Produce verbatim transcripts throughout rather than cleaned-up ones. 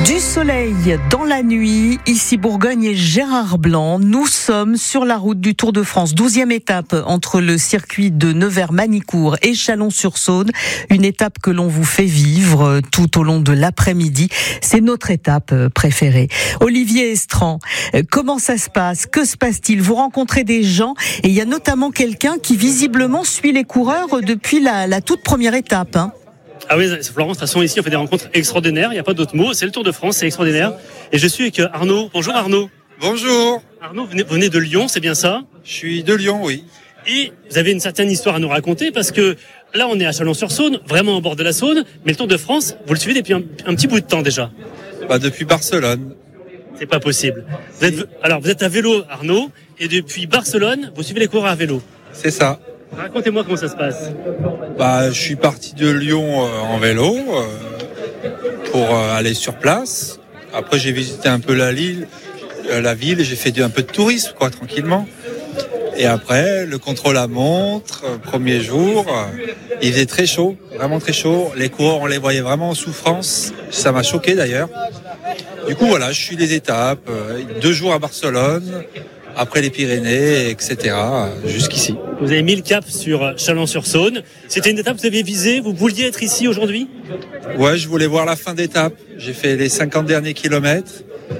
Du soleil dans la nuit, ici Bourgogne et Gérard Blanc. Nous sommes sur la route du Tour de France, douzième étape entre le circuit de Nevers-Manicourt et Chalon-sur-Saône. Une étape que l'on vous fait vivre tout au long de l'après-midi. C'est notre étape préférée. Olivier Estran, comment ça se passe? Que se passe-t-il? Vous rencontrez des gens et il y a notamment quelqu'un qui visiblement suit les coureurs depuis la, la toute première étape, hein. Ah oui, Florence, de toute façon, ici, on fait des rencontres extraordinaires. Il n'y a pas d'autre mot. C'est le Tour de France, c'est extraordinaire. Et je suis avec Arnaud. Bonjour Arnaud. Bonjour. Arnaud, vous venez, vous venez de Lyon, c'est bien ça? Je suis de Lyon, oui. Et vous avez une certaine histoire à nous raconter parce que là, on est à Chalon-sur-Saône, vraiment au bord de la Saône. Mais le Tour de France, vous le suivez depuis un, un petit bout de temps déjà. Bah, depuis Barcelone. C'est pas possible. Vous êtes, alors, vous êtes à vélo, Arnaud, et depuis Barcelone, vous suivez les coureurs à vélo. C'est ça. Racontez-moi comment ça se passe. Bah, je suis parti de Lyon euh, en vélo euh, pour euh, aller sur place. Après, j'ai visité un peu la, Lille, euh, la ville et j'ai fait un peu de tourisme, quoi, tranquillement. Et après, le contrôle à montre, euh, premier jour, euh, il faisait très chaud, vraiment très chaud. Les coureurs, on les voyait vraiment en souffrance. Ça m'a choqué d'ailleurs. Du coup, voilà, je suis les étapes. Euh, deux jours à Barcelone. Après les Pyrénées, et cetera, jusqu'ici. Vous avez mis le cap sur Chalon-sur-Saône. C'était une étape que vous aviez visée. Vous vouliez être ici aujourd'hui? Ouais, je voulais voir la fin d'étape. J'ai fait les cinquante derniers kilomètres.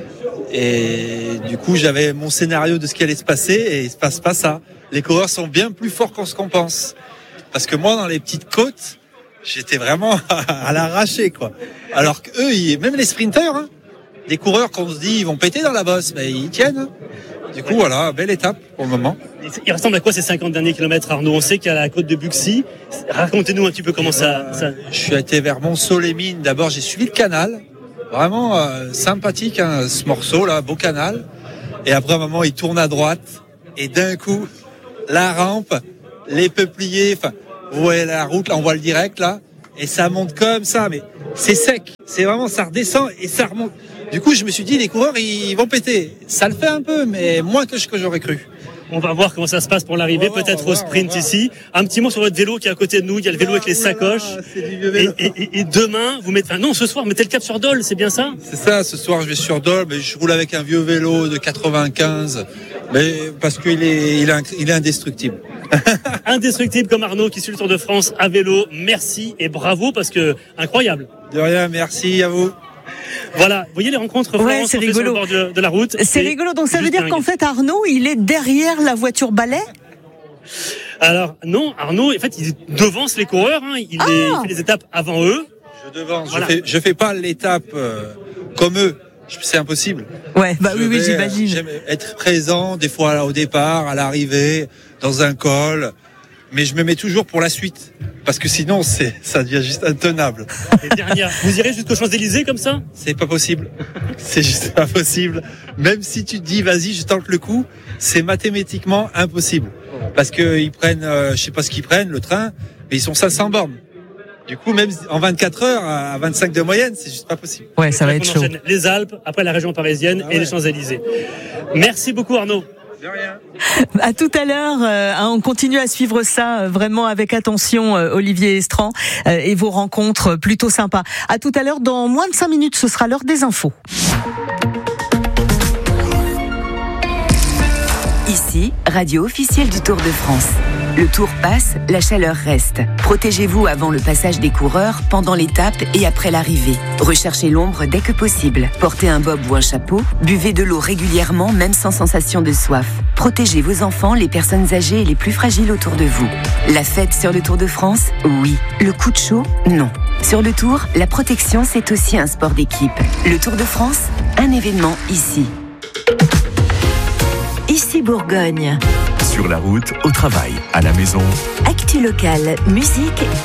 Et du coup, j'avais mon scénario de ce qui allait se passer et il se passe pas ça. Les coureurs sont bien plus forts qu'on ce qu'on pense. Parce que moi, dans les petites côtes, j'étais vraiment à l'arraché, quoi. Alors qu'eux, ils, même les sprinteurs, hein, des coureurs qu'on se dit, ils vont péter dans la bosse, mais ils tiennent, hein. Du coup, voilà, belle étape pour le moment. Il ressemble à quoi ces cinquante derniers kilomètres, Arnaud? On sait qu'il y a la côte de Buxy. Racontez-nous un petit peu comment ça... ça... Je suis été vers Mont-Sault-les-Mines. D'abord, j'ai suivi le canal. Vraiment euh, sympathique, hein, ce morceau-là, beau canal. Et après, à un moment, il tourne à droite. Et d'un coup, la rampe, les peupliers, enfin, vous voyez la route, là, on voit le direct, là. Et ça monte comme ça, mais c'est sec. C'est vraiment, ça redescend et ça remonte. Du coup, je me suis dit, les coureurs, ils vont péter. Ça le fait un peu, mais moins que ce que j'aurais cru. On va voir comment ça se passe pour l'arrivée, voir, peut-être au sprint ici. Un petit mot sur votre vélo qui est à côté de nous. Il y a le vélo avec les sacoches. C'est du vieux vélo. Et, et, et demain, vous mettez, enfin non, ce soir, mettez le cap sur Dole, c'est bien ça? C'est ça, ce soir, je vais sur Dole, mais je roule avec un vieux vélo de quatre-vingt-quinze. Mais parce qu'il est, il est, il est indestructible. Indestructible comme Arnaud qui suit le Tour de France à vélo. Merci et bravo parce que incroyable. De rien, merci à vous. Voilà, vous voyez les rencontres, ouais, c'est rigolo. Sur le bord de, de la route. C'est, c'est rigolo, donc ça veut dire dingue. Qu'en fait Arnaud, il est derrière la voiture balai? Alors non, Arnaud, en fait, il devance les coureurs, hein. il, ah. les, il fait les étapes avant eux. Je devance, voilà. je, fais, je fais pas l'étape euh, comme eux, c'est impossible. Ouais, bah je oui, vais, oui, j'imagine. J'aime être présent, des fois au départ, à l'arrivée, dans un col, mais je me mets toujours pour la suite. Parce que sinon, c'est, ça devient juste intenable. Et dernière, vous irez jusqu'aux Champs-Élysées comme ça? C'est pas possible. C'est juste pas possible. Même si tu te dis, vas-y, je tente le coup, c'est mathématiquement impossible. Parce que ils prennent, euh, je sais pas ce qu'ils prennent, le train, mais ils sont cinq cents bornes. Du coup, même en vingt-quatre heures, à vingt-cinq de moyenne, c'est juste pas possible. Ouais, ça va être chaud. Les Alpes, après la région parisienne ah ouais. et les Champs-Élysées. Merci beaucoup, Arnaud. De rien. À tout à l'heure, euh, hein, on continue à suivre ça euh, vraiment avec attention, euh, Olivier Estran, euh, et vos rencontres plutôt sympas. À tout à l'heure, dans moins de cinq minutes, ce sera l'heure des infos. Ici, radio officielle du Tour de France. Le Tour passe, la chaleur reste. Protégez-vous avant le passage des coureurs, pendant l'étape et après l'arrivée. Recherchez l'ombre dès que possible. Portez un bob ou un chapeau. Buvez de l'eau régulièrement, même sans sensation de soif. Protégez vos enfants, les personnes âgées et les plus fragiles autour de vous. La fête sur le Tour de France, oui. Le coup de chaud, non. Sur le Tour, la protection, c'est aussi un sport d'équipe. Le Tour de France, un événement ici. Ici Bourgogne. Sur la route, au travail, à la maison. Actu locale, musique